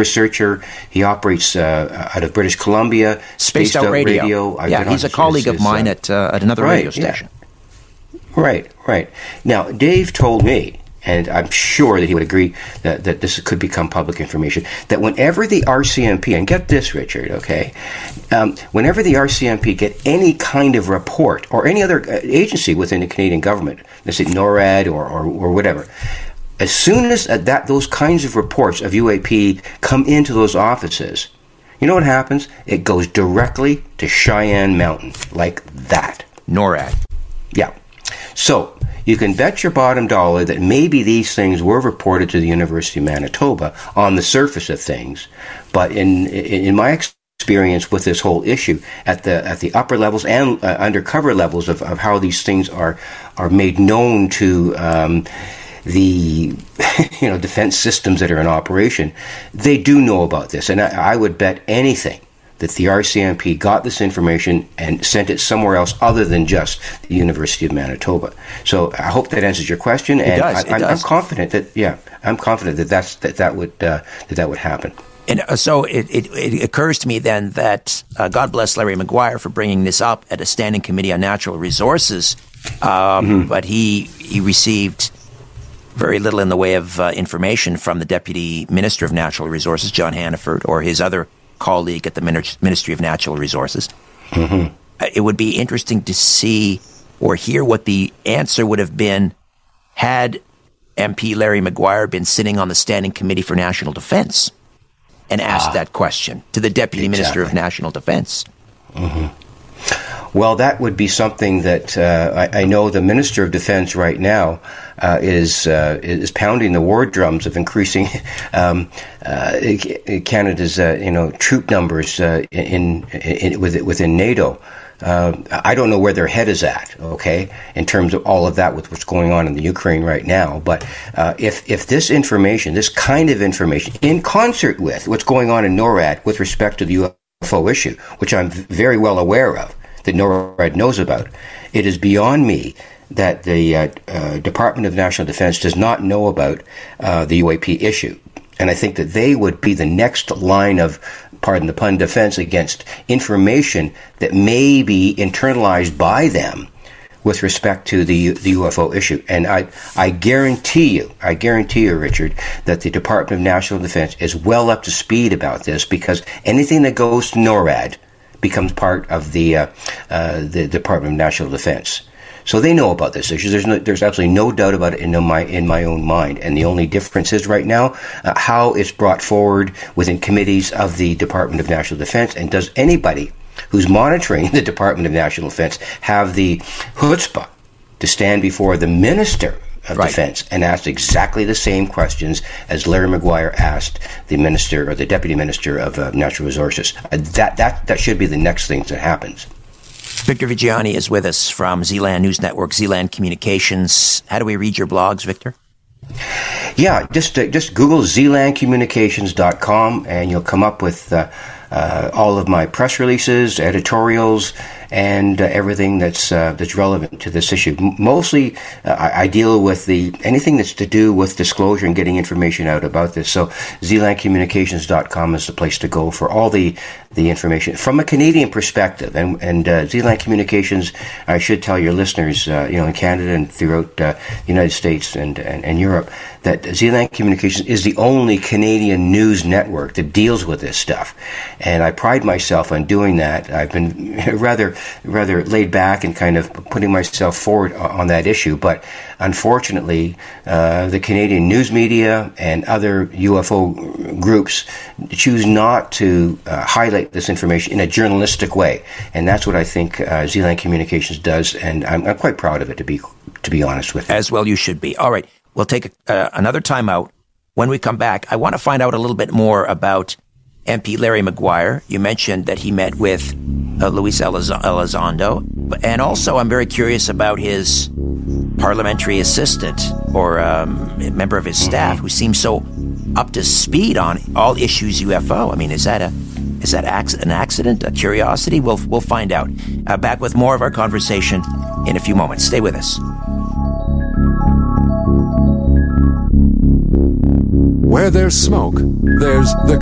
researcher. He operates out of British Columbia. Spaced Out Radio. Yeah, he's a colleague of mine at another radio station. Yeah. Right. Now, Dave told me, and I'm sure that he would agree that this could become public information, that whenever the RCMP, and get this, Richard, okay, whenever the RCMP get any kind of report, or any other agency within the Canadian government, let's say NORAD or whatever, as soon as those kinds of reports of UAP come into those offices, you know what happens? It goes directly to Cheyenne Mountain, like that. NORAD. Yeah. So you can bet your bottom dollar that maybe these things were reported to the University of Manitoba on the surface of things, but in my experience with this whole issue, at the upper levels and undercover levels of how these things are made known to the defense systems that are in operation, they do know about this, and I would bet anything that the RCMP got this information and sent it somewhere else other than just the University of Manitoba. So I hope that answers your question, and I'm confident that would happen. And so it occurs to me then that God bless Larry Maguire for bringing this up at a standing committee on natural resources, but he received very little in the way of information from the Deputy Minister of Natural Resources, John Hannaford, or his other colleague at the Ministry of Natural Resources. Mm-hmm. It would be interesting to see or hear what the answer would have been had MP Larry Maguire been sitting on the Standing Committee for National Defense and asked that question to the Deputy Minister of National Defense. Mm-hmm. Well, that would be something that I know the Minister of Defense right now is pounding the war drums of increasing Canada's troop numbers within NATO. I don't know where their head is at, okay, in terms of all of that with what's going on in the Ukraine right now. But if this information, this kind of information, in concert with what's going on in NORAD with respect to the UFO issue, which I'm very well aware of, that NORAD knows about, it is beyond me that the Department of National Defense does not know about the UAP issue. And I think that they would be the next line of, pardon the pun, defense against information that may be internalized by them with respect to the UFO issue. And I guarantee you, Richard, that the Department of National Defense is well up to speed about this, because anything that goes to NORAD becomes part of the Department of National Defense. So they know about this issue. There's absolutely no doubt about it in my own mind. And the only difference is right now how it's brought forward within committees of the Department of National Defense. And does anybody who's monitoring the Department of National Defense have the chutzpah to stand before the Minister of Defense and ask exactly the same questions as Larry Maguire asked the Minister or the Deputy Minister of Natural Resources? That should be the next thing that happens. Victor Viggiani is with us from Zealand News Network, Zealand Communications. How do we read your blogs, Victor? Yeah, just Google zealandcommunications.com and you'll come up with all of my press releases, editorials, and everything that's relevant to this issue. Mostly, I deal with anything that's to do with disclosure and getting information out about this. So, zealandcommunications.com is the place to go for all the information from a Canadian perspective. And Zealand Communications, I should tell your listeners, in Canada and throughout the United States and Europe, that Zealand Communications is the only Canadian news network that deals with this stuff. And I pride myself on doing that. I've been rather laid back and kind of putting myself forward on that issue. But unfortunately, the Canadian news media and other UFO groups choose not to highlight this information in a journalistic way. And that's what I think Zealand Communications does. And I'm quite proud of it, to be honest with you. As well you should be. All right. We'll take another time out. When we come back, I want to find out a little bit more about MP Larry Maguire. You mentioned that he met with Luis Elizondo. And also, I'm very curious about his parliamentary assistant or a member of his staff who seems so up to speed on all issues UFO. I mean, is that an accident, a curiosity? We'll find out. Back with more of our conversation in a few moments. Stay with us. Where there's smoke, there's the